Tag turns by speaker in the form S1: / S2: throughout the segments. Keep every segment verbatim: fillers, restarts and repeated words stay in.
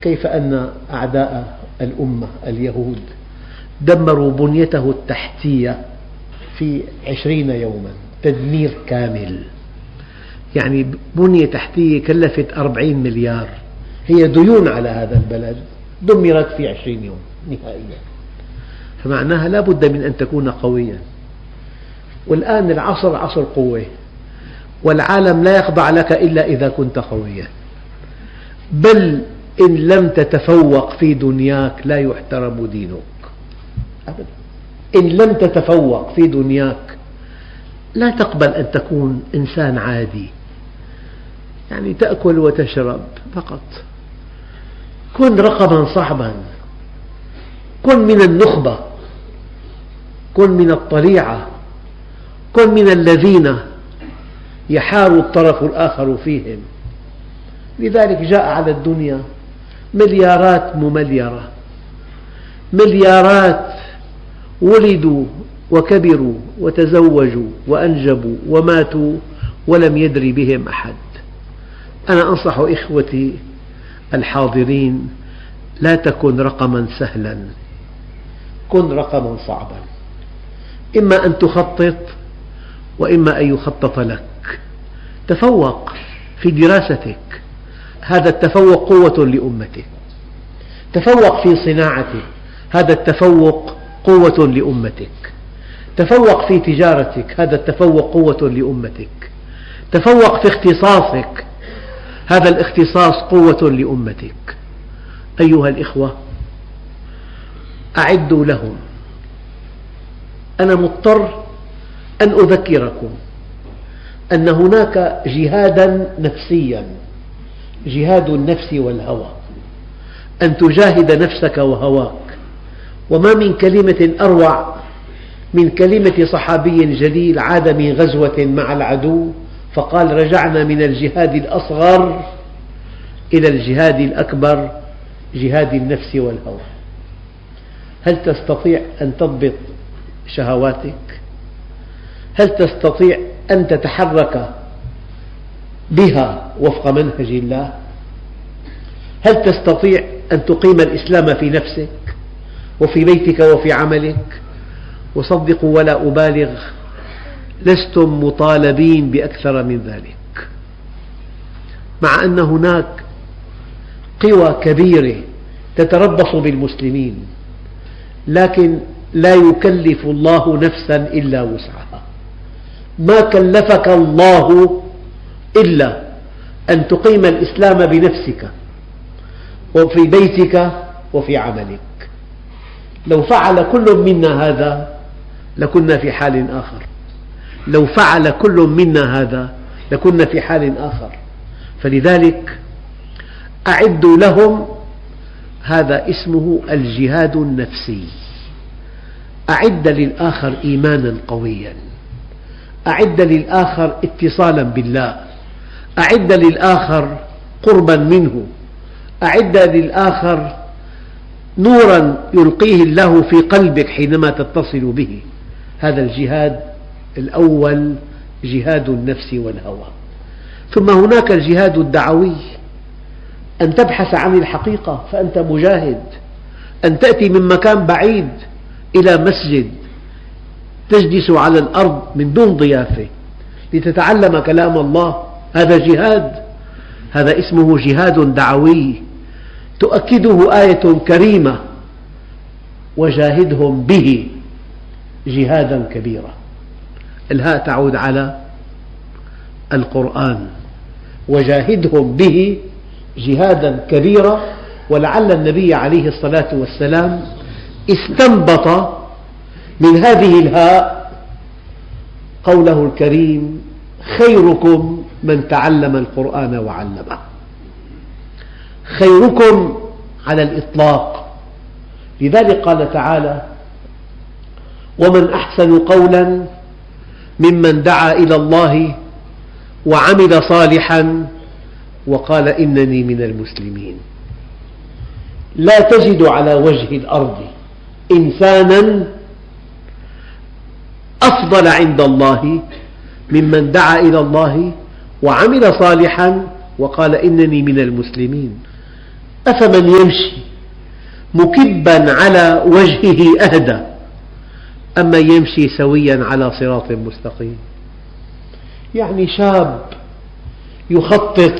S1: كيف أن أعداء الأمة اليهود دمروا بنيته التحتية في عشرين يوما، تدمير كامل. يعني بنية تحتية كلفت أربعين مليار، هي ديون على هذا البلد، دمرت في عشرين يوم نهائيا. فمعناها لا بد من أن تكون قويا. والآن العصر عصر قوة، والعالم لا يخضع لك إلا إذا كنت قويا، بل إن لم تتفوق في دنياك لا يحترم دينك أبدا. إن لم تتفوق في دنياك لا تقبل أن تكون إنسان عادي، يعني تأكل وتشرب فقط. كن رقما صعبا، كن من النخبة، كن من الطليعة، كن من الذين يحار الطرف الآخر فيهم. لذلك جاء على الدنيا مليارات ممليرة، مليارات ولدوا وكبروا وتزوجوا وأنجبوا وماتوا ولم يدري بهم أحد. أنا أنصح إخوتي الحاضرين: لا تكن رقما سهلا، كن رقما صعبا. إما أن تخطط وإما أن يخطط لك. تفوق في دراستك، هذا التفوق قوة لأمتك. تفوق في صناعتك، هذا التفوق قوة لأمتك. تفوق في تجارتك، هذا التفوق قوة لأمتك. تفوق في اختصاصك، هذا الاختصاص قوة لأمتك. أيها الإخوة، أعدوا لهم. أنا مضطر أن أذكركم أن هناك جهادا نفسيا، جهاد النفس والهوى، أن تجاهد نفسك وهواك. وما من كلمة أروع من كلمة صحابي جليل عاد من غزوة مع العدو فقال: رجعنا من الجهاد الأصغر إلى الجهاد الأكبر، جهاد النفس والهوى. هل تستطيع أن تضبط شهواتك؟ هل تستطيع أن تتحرك بها وفق منهج الله؟ هل تستطيع أن تقيم الإسلام في نفسك وفي بيتك وفي عملك؟ وصدقوا ولا أبالغ، لستم مطالبين بأكثر من ذلك. مع أن هناك قوى كبيرة تتربص بالمسلمين، لكن لا يكلف الله نفسا إلا وسعها. ما كلفك الله إلا أن تقيم الإسلام بنفسك وفي بيتك وفي عملك. لو فعل كل منا هذا لكنا في حال آخر، لو فعل كل منا هذا لكنا في حال آخر. فلذلك أعدوا لهم، هذا اسمه الجهاد النفسي. أعد للآخر إيمانا قويا، أعد للآخر اتصالا بالله، أعد للآخر قربا منه، أعد للآخر نورا يلقيه الله في قلبك حينما تتصل به. هذا الجهاد الأول، جهاد النفس والهوى. ثم هناك الجهاد الدعوي، أن تبحث عن الحقيقة فأنت مجاهد، أن تأتي من مكان بعيد إلى مسجد تجلس على الأرض من دون ضيافة لتتعلم كلام الله، هذا جهاد، هذا اسمه جهاد دعوي. تؤكده آية كريمة: وجاهدهم به جهادا كبيرا. الهاء تعود على القرآن، وجاهدهم به جهادا كبيرا. ولعل النبي عليه الصلاة والسلام استنبط من هذه الهاء قوله الكريم: خيركم من تعلم القرآن وعلمه. خيركم على الإطلاق. لذلك قال تعالى: ومن أحسن قولا ممن دعا إلى الله وعمل صالحا وقال إنني من المسلمين. لا تجد على وجه الأرض إنسانا أفضل عند الله ممن دعا إلى الله وعمل صالحا وقال إنني من المسلمين. أفمن يمشي مكبا على وجهه أهدى أما يمشي سويا على صراط مستقيم. يعني شاب يخطط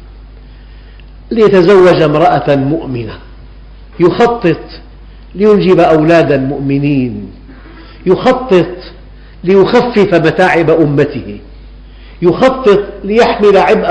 S1: ليتزوج امرأة مؤمنة، يخطط لينجب أولادا مؤمنين، يخطط ليخفف متاعب أمته، يخطط ليحمل عبء